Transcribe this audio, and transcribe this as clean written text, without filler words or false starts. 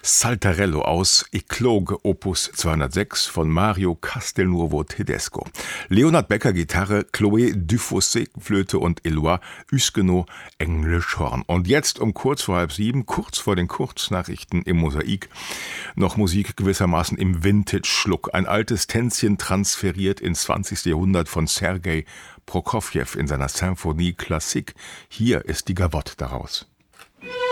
Saltarello aus Eclogue Opus 206 von Mario Castelnuovo Tedesco. Leonhard Becker Gitarre, Chloé Dufossé Flöte und Éloi Huguenot Englisch Horn. Und jetzt um kurz vor 6:30, kurz vor den Kurznachrichten im Mosaik, noch Musik gewissermaßen im Vintage-Schluck. Ein altes Tänzchen transferiert ins 20. Jahrhundert von Sergei Prokofjew in seiner Symphonie Classique. Hier ist die Gavotte daraus.